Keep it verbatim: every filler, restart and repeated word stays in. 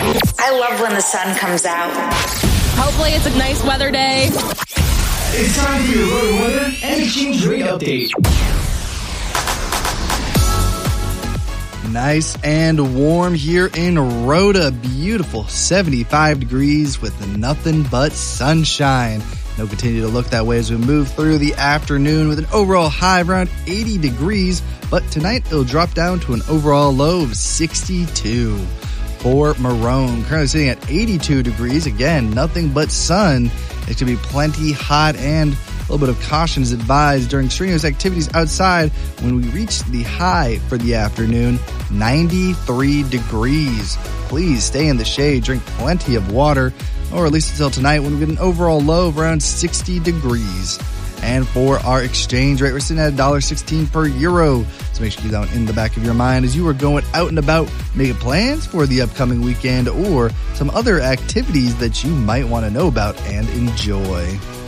I love when the sun comes out. Hopefully it's a nice weather day. It's time for your road weather and exchange rate update. Nice and warm here in Rhoda. Beautiful seventy-five degrees with nothing but sunshine. It'll continue to look that way as we move through the afternoon with an overall high of around eighty degrees. But tonight it'll drop down to an overall low of sixty-two. For Marone, currently sitting at eighty-two degrees. Again, nothing but sun. It's going to be plenty hot, and a little bit of caution is advised during strenuous activities outside when we reach the high for the afternoon, ninety-three degrees. Please stay in the shade, drink plenty of water, or at least until tonight when we get an overall low of around sixty degrees. And for our exchange rate, we're sitting at one dollar sixteen per euro. So make sure you keep that one in the back of your mind as you are going out and about making plans for the upcoming weekend or some other activities that you might want to know about and enjoy.